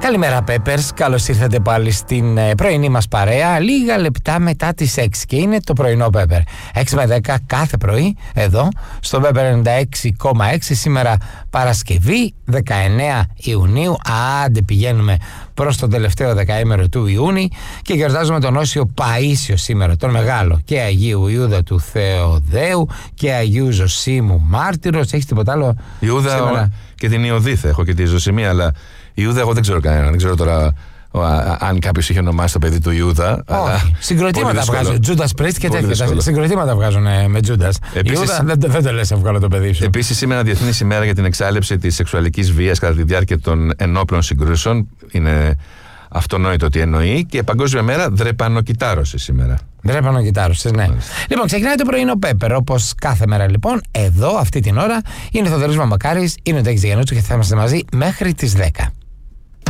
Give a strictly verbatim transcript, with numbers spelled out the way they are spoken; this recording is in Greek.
Καλημέρα Peppers, καλώς ήρθατε πάλι στην ε, πρωινή μας παρέα, λίγα λεπτά μετά τις έξι και είναι το πρωινό Pepper. έξι με δέκα κάθε πρωί εδώ στο Pepper ενενήντα έξι κόμμα έξι, σήμερα Παρασκευή δεκαεννέα Ιουνίου, άντε πηγαίνουμε προς το τελευταίο δεκαήμερο του Ιούνιου και γιορτάζουμε τον Όσιο Παΐσιο σήμερα, τον Μεγάλο, και Αγίου Ιούδα του Θεοδαίου και Αγίου Ζωσίμου Μάρτυρος. Έχεις τίποτα άλλο? Ιούδα σήμερα? Και την Ιωδίθ έχω και τη Ζωσιμία, αλλά Ιούδα εγώ δεν ξέρω κανέναν. Δεν ξέρω τώρα ο, α, αν κάποιος είχε ονομάσει το παιδί του Ιούδα. Όχι. Συγκροτήματα βγάζουν. Τζούντας Πρίστ και τέτοια. Συγκροτήματα βγάζουν ε, με Τζούντας. Ιούδα δεν, δεν το λες εύκολα το παιδί σου. Επίσης, σήμερα Διεθνής ημέρα για την εξάλληψη της σεξουαλικής βίας κατά τη διάρκεια των ενόπλων συγκρούσεων. Είναι αυτονόητο τι εννοεί. Και Παγκόσμια μέρα δρεπανοκυτάρωση σήμερα. Δρεπανοκυτάρωση, ναι. Μάλιστα. Λοιπόν, ξεκινάει το πρωινό Pepper, όπως κάθε μέρα λοιπόν. Εδώ, αυτή την ώρα, είναι ο Θοδωρής Μαμακάρης, είναι ο Τάκης Γιαννούτσου και θα είμαστε μαζί μέχρι τις δέκα.